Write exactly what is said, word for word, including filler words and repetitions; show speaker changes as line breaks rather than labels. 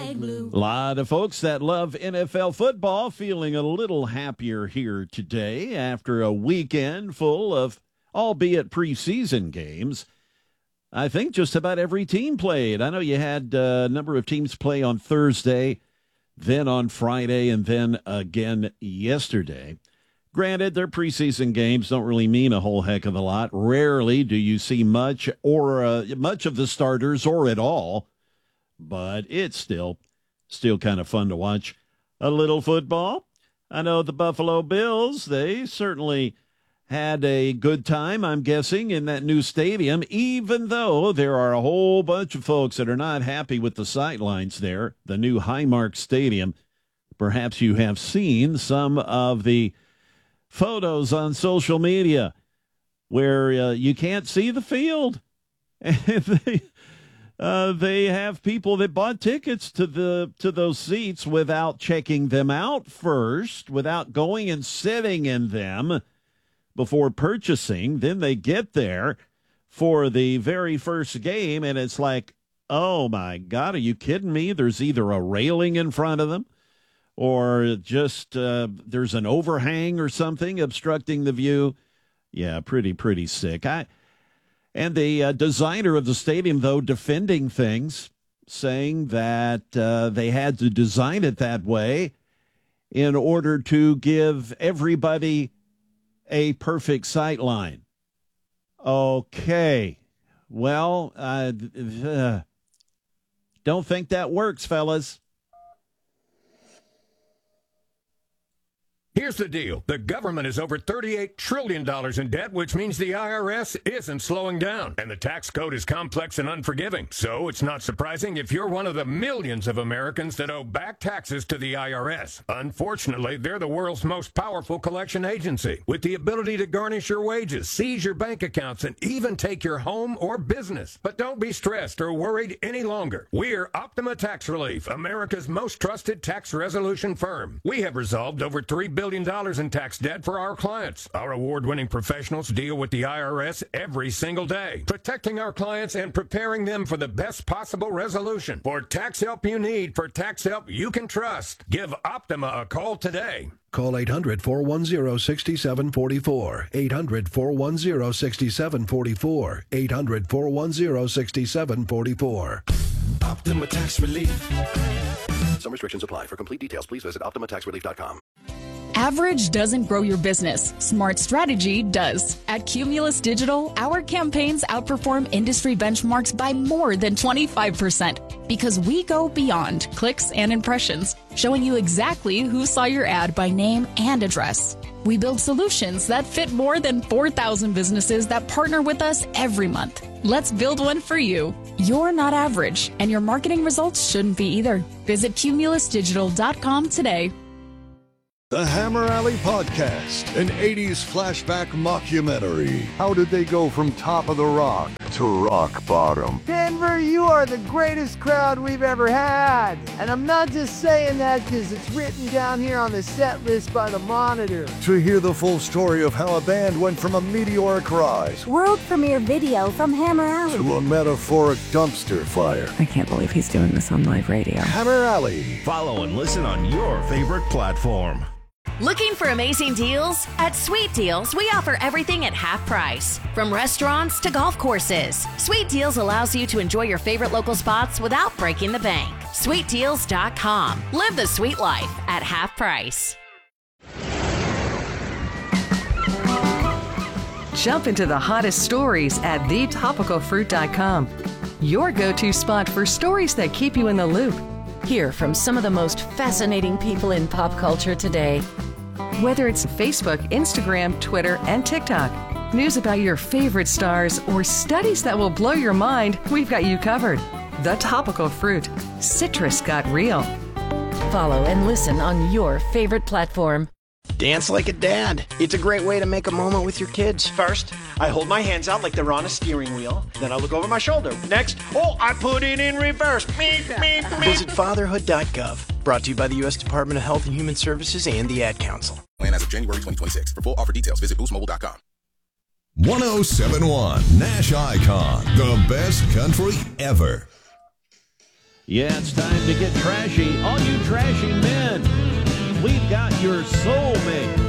flag blue.
A lot of folks that love N F L football feeling a little happier here today after a weekend full of, albeit preseason games. I think just about every team played. I know you had a number of teams play on Thursday, then on Friday, and then again yesterday. Granted, their preseason games don't really mean a whole heck of a lot. Rarely do you see much or uh, much of the starters or at all, but it's still still kind of fun to watch a little football. I know the Buffalo Bills, they certainly had a good time, I'm guessing, in that new stadium, even though there are a whole bunch of folks that are not happy with the sightlines there, the new Highmark Stadium. Perhaps you have seen some of the photos on social media where uh, you can't see the field. And they, uh, they have people that bought tickets to the to those seats without checking them out first, without going and sitting in them before purchasing. Then they get there for the very first game, and it's like, oh, my God, are you kidding me? There's either a railing in front of them or just uh, there's an overhang or something obstructing the view. Yeah, pretty, pretty sick. I And the uh, designer of the stadium, though, defending things, saying that uh, they had to design it that way in order to give everybody a perfect sight line. Okay. Well, uh, uh, don't think that works, fellas.
Here's the deal. The government is over thirty-eight trillion dollars in debt, which means the I R S isn't slowing down. And the tax code is complex and unforgiving. So it's not surprising if you're one of the millions of Americans that owe back taxes to the I R S. Unfortunately, they're the world's most powerful collection agency, with the ability to garnish your wages, seize your bank accounts, and even take your home or business. But don't be stressed or worried any longer. We're Optima Tax Relief, America's most trusted tax resolution firm. We have resolved over three billion dollars in tax debt for our clients. Our award-winning professionals deal with the I R S every single day, protecting our clients and preparing them for the best possible resolution. For tax help you need, for tax help you can trust, give Optima a call today.
Call eight hundred, four one zero, six seven four four. eight hundred, four one zero, six seven four four. eight hundred, four one zero, six seven four four.
Optima Tax Relief.
Some restrictions apply. For complete details, please visit optima tax relief dot com.
Average doesn't grow your business. Smart strategy does. At Cumulus Digital, our campaigns outperform industry benchmarks by more than twenty-five percent because we go beyond clicks and impressions, showing you exactly who saw your ad by name and address. We build solutions that fit more than four thousand businesses that partner with us every month. Let's build one for you. You're not average, and your marketing results shouldn't be either. Visit cumulus digital dot com today.
The Hammer Alley Podcast, an eighties flashback mockumentary. How did they go from top of the rock to rock bottom?
Denver, you are the greatest crowd we've ever had. And I'm not just saying that because it's written down here on the set list by the Monitor.
To hear the full story of how a band went from a meteoric rise,
world premiere video from Hammer Alley,
to a metaphoric dumpster fire.
I can't believe he's doing this on live radio.
Hammer Alley.
Follow and listen on your favorite platform.
Looking for amazing deals? At Sweet Deals, we offer everything at half price. From restaurants to golf courses, Sweet Deals allows you to enjoy your favorite local spots without breaking the bank. sweet deals dot com. Live the sweet life at half price.
Jump into the hottest stories at the topical fruit dot com. Your go-to spot for stories that keep you in the loop.
Hear from some of the most fascinating people in pop culture today.
Whether it's Facebook, Instagram, Twitter, and TikTok, news about your favorite stars, or studies that will blow your mind, we've got you covered. The Topical Fruit. Citrus got real.
Follow and listen on your favorite platform.
Dance like a dad. It's a great way to make a moment with your kids.
First, I hold my hands out like they're on a steering wheel. Then I look over my shoulder. Next, oh, I put it in reverse. Meep, meep, meep.
Visit fatherhood dot gov. Brought to you by the U S Department of Health and Human Services and the Ad Council.
Plan as of January twenty twenty-six. For full offer details, visit boost mobile dot com.
one oh seven point one Nash Icon. The best country ever.
Yeah, it's time to get trashy. All you trashy men, we've got your soulmate.